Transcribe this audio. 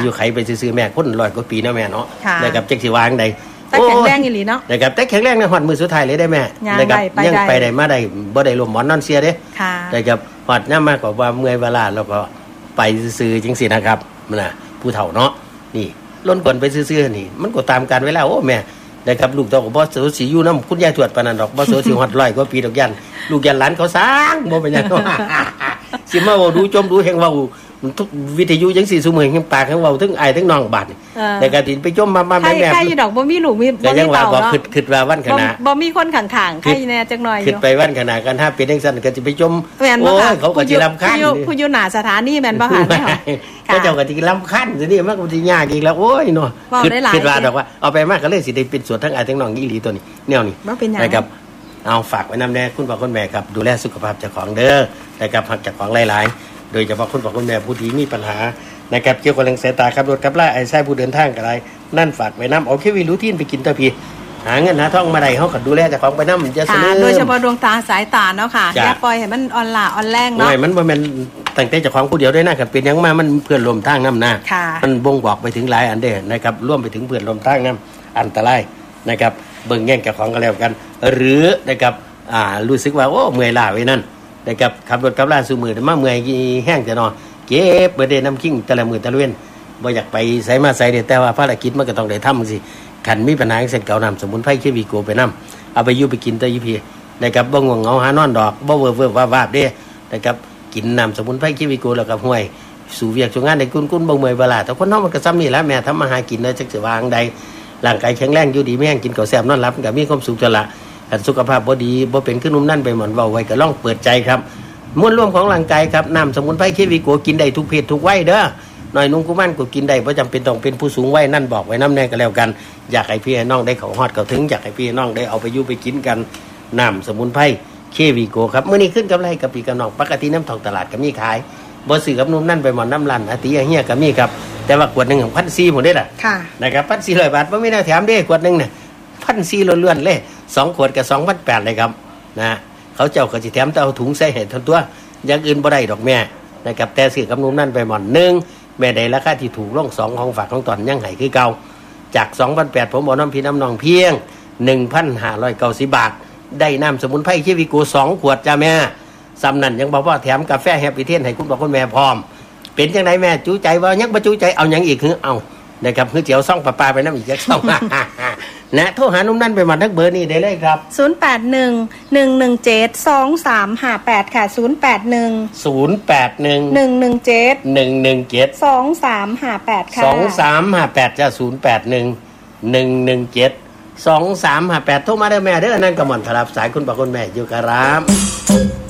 อยู่ไขไปซื้อแม่คน100 กว่าปีนะแม่เนาะนะครับจักสิวางใดแต่แข็งแรงอีหลีเนาะนะครับแต่แข็งแรงในฮอดมื้อสุดท้ายเลยได้แม่นะครับยังไปได้มาได้บ่ได้ล้มหมอนนอนเสียเด้นะครับฮอดยามมากกว่าเมื่อยเวลาแล้วก็ไปซื้อจังซี่นะครับน่ะผู้เฒ่าเนาะนี่ล้นก่อนไปซื้อนี่มันก็ตามการเวลาโอ้แม่นะครับลูกเต้าก็บ่โสสิอยู่นำคุณยายทวดปานนั้นดอกบ่โสสิฮอด100 กว่าปีดอกยันลูกยันหลานเขาสร้างบ่เป็นหยังสิมาเว้าดูจมดูแห่งเว้าทุกวิทยุจังซี่ซุมื้อแห่งปากแห่งเว้าถึงอ้ายถึงน้องบาดนี่แต่ก็สิไปจมมาแม่ใครอยู่ดอกบ่มีลูกมีบ่มีเต่าเนาะคิดว่าวันขณะบ่มีคนข้างๆใครแน่จักหน่อยอยู่คิดไปวันขณะกันถ้าเป็นจังซั่นก็สิไปจมโอ้ยเขาก็สิรำคาญผู้อยู่หน้าสถานีแม่นบ่ค่ะก็เจ้าก็สิรำคาญซินี่มันก็สิยากอีกแล้วโอ้ยเนาะคิดว่าดอกว่าเอาไปมากก็เลยสิได้เป็นส่วนทั้งอ้ายทั้งน้องอีหลีตัวนี้แนวนี้นะครับเอาฝากไว้นำแน่คุณพ่อคุณแม่ครับดูแลสุขภาพเจ้าของเด้อนะครับหักเจ้าของหลายๆโดยเฉพาะคุณพ่อคุณแม่ผู้ที่มีปัญหานะครับเกี่ยวกับเรื่องสายตาขับรถขับลาไอ้ชายผู้เดินทางก็ได้นั่นฝากไว้นำเอาแค่วิรูทีนไปกินตะพีหาเงินหาทองมาได้เฮาก็ดูแลเจ้าของไปนำจะเสนอโดยเฉพาะดวงตาสายตาเนาะค่ะอย่าปล่อยให้มันอ่อนแรงเนาะมันบ่แม่นตั้งแต่เจ้าของผู้เดียวด้วยนะครับเป็นหยังมามันเพื่อนร่วมทางนำหน้ามันบ่งบอกไปถึงหลายอันเด้นะครับร่วมไปถึงเพื่อนร่วมทางนำอันตรายนะครับเบิ่งแย่งเจ้าของก็แล้วกันหรือนะครับรู้สึกว่าโอ้เมื่อยล้าไว้นั่นนะครับขับรถขับลาสู่มือมาเมื่อยแห้งจะนอนเก็บเบิดได้น้ำขิงแต่ละมือแต่ละเว้นบ่อยากไปไสมาไสเด้แต่ว่าภารกิจมันก็ต้องได้ทำจังซี่คันมีปัญหาเส้นเก่าน้ำสมุนไพรเคมีโกไปนำเอาไปอยู่ไปกินตะอยู่พี่นะครับบ่ง่วงเหงาหานอนดอกบ่เว่อๆวาบๆเด้นะครับกินน้ำสมุนไพรเคมีโกแล้วก็ห้วยสู่เวียกสู่งานได้กุนๆบ่เมื่อยเวลาแต่คนเฮามันก็ซ้ำนี่แหละแม่ทำมาหากินแล้วจักสิวางใดร่างกายแข็งแรงอยู่ดีแม่งกินข้าวแซ่บนอนหลับก็มีความสุขตลอดคันสุขภาพบ่ดีบ่เป็นขึ้นนุ่มนั่นไปหมอนเว้าไว้ก็ลองเปิดใจครับมวลรวมของร่างกายครับน้ำสมุนไพรเคมีโกกินได้ทุกเพศทุกวัยเด้อน้อยนุ่งกุมันก็กินได้บ่จำเป็นต้องเป็นผู้สูงวัยนั่นบอกไว้น้ำแน่ก็แล้วกันอยากให้พี่น้องได้เข้าฮอดเข้าถึงอยากให้พี่น้องได้เอาไปอยู่ไปกินกันน้ำสมุนไพรเคมีโกครับมื้อนี้ขึ้นกำไรกับพี่กับน้องปกติน้ำทองตลาดก็มีขายบ่ซื้อกับนุ่มนั่นไปหมอนน้ำลั่นอาติเฮียก็มีครับแต่ว่าขวดนึง1,400หมดเด้ล่ะนะครับ 1,400 บาทบ่มีแนวแถมเด้ขวดนึงน่ะ 1,400 ล้วนๆเลย2ขวดก็ 2,800 เลยครับนะเขาเจ้าก็สิแถมแต่เอาถุงใส่ให้ทั้งตัวอย่างอื่นบ่ได้ดอกแม่นะครับแต่ซื้อกับนุ่มนั่นไปหมอน1แม่ได้ราคาที่ถูกลง2ของฝากของตอนยังให้คือเก่าจาก 2,800 ผมบอกน้ำพี่น้ำน้องเพียง 1,590 บาทได้น้ำสมุนไพรเคมีโก2ขวดจ้าแม่ซ้ำนั่นยังบอกว่าแถมกาแฟแฮปปี้เทนให้คุณพ่อคุณแม่พร้อมเป็นจังไดแม่จูใจบ่ยังบ่จูใจเอาหยังอีกคือเอานะครับคือเจียวซ่องปลาไปน้ำอีกจักซ่องนะโทรหานุ่มนั่นไปหมดทั้งเบอร์นี้ได้เลยครับ 0811172358ค่ะ0811172358ค่ะ 2358จ้ะ0811172358โทรมาได้แม่เด้อนั่นก็หม่อนถลับสายคุณพ่อคุณแม่อยู่ครับ